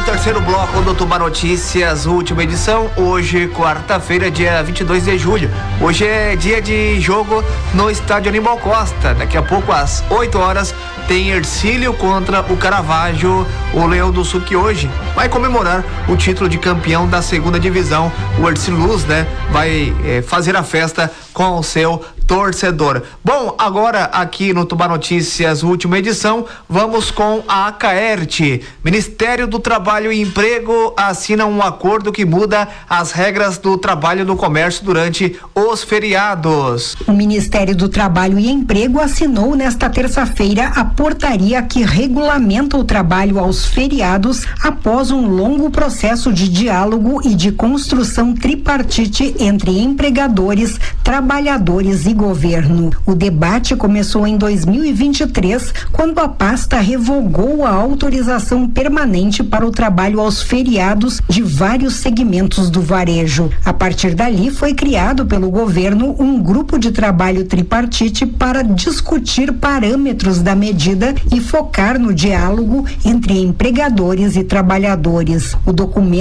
terceiro bloco do Tubá Notícias, última edição, hoje, quarta-feira, dia 22 de julho. Hoje é dia de jogo no estádio Aníbal Costa. Daqui a pouco, às 8 horas, tem Hercílio contra o Caravaggio. O Leão do Sul, que hoje vai comemorar o título de campeão da segunda divisão. O Hercílio Luz, vai fazer a festa com o seu torcedor. Bom, agora aqui no Tubá Notícias, última edição, vamos com a Acaerte. Ministério do Trabalho e Emprego assina um acordo que muda as regras do trabalho no comércio durante os feriados. O Ministério do Trabalho e Emprego assinou nesta terça-feira a portaria que regulamenta o trabalho aos feriados após um longo processo de diálogo e de construção tripartite entre empregadores, trabalhadores e governo. O debate começou em 2023, quando a pasta revogou a autorização permanente para o trabalho aos feriados de vários segmentos do varejo. A partir dali, foi criado pelo governo um grupo de trabalho tripartite para discutir parâmetros da medida e focar no diálogo entre empregadores e trabalhadores. O documento